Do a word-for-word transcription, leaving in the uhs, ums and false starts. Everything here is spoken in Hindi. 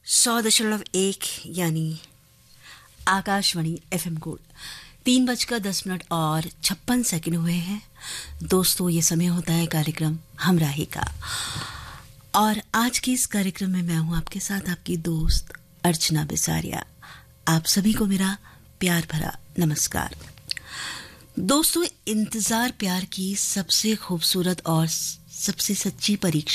सौ दशमलव एक यानी आकाशवाणी एफएम गोल्ड तीन बजकर दस मिनट और छप्पन सेकंड हुए हैं। दोस्तों, ये समय होता है कार्यक्रम हमराही का, और आज के इस कार्यक्रम में मैं हूं आपके साथ आपकी दोस्त अर्चना बिसारिया। आप सभी को मेरा प्यार भरा नमस्कार। दोस्तों, इंतजार प्यार की सबसे खूबसूरत और सबसे सच्ची परीक्षा